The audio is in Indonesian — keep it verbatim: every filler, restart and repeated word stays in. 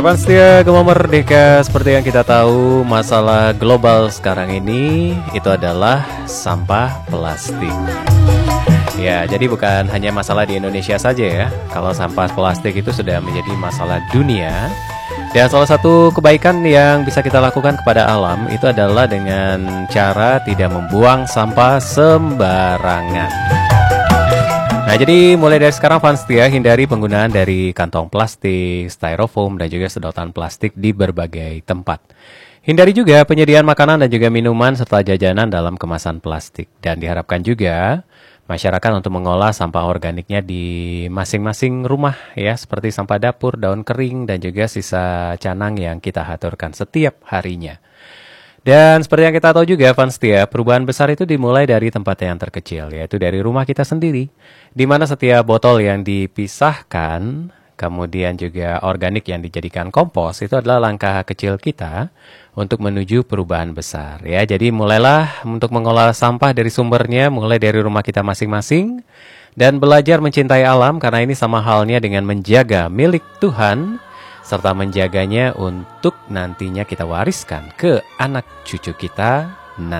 Sobat setia Gema Merdeka, seperti yang kita tahu, masalah global sekarang ini itu adalah sampah plastik. Ya, jadi bukan hanya masalah di Indonesia saja ya. Kalau sampah plastik itu sudah menjadi masalah dunia. Dan salah satu kebaikan yang bisa kita lakukan kepada alam itu adalah dengan cara tidak membuang sampah sembarangan. Nah, jadi mulai dari sekarang fans setia, hindari penggunaan dari kantong plastik, styrofoam, dan juga sedotan plastik di berbagai tempat. Hindari juga penyediaan makanan dan juga minuman serta jajanan dalam kemasan plastik. Dan diharapkan juga masyarakat untuk mengolah sampah organiknya di masing-masing rumah ya, seperti sampah dapur, daun kering, dan juga sisa canang yang kita haturkan setiap harinya. Dan seperti yang kita tahu juga fans setia, perubahan besar itu dimulai dari tempat yang terkecil, yaitu dari rumah kita sendiri, di mana setiap botol yang dipisahkan, kemudian juga organik yang dijadikan kompos, itu adalah langkah kecil kita untuk menuju perubahan besar ya. Jadi mulailah untuk mengolah sampah dari sumbernya, mulai dari rumah kita masing-masing, dan belajar mencintai alam, karena ini sama halnya dengan menjaga milik Tuhan, serta menjaganya untuk nantinya kita wariskan ke anak cucu kita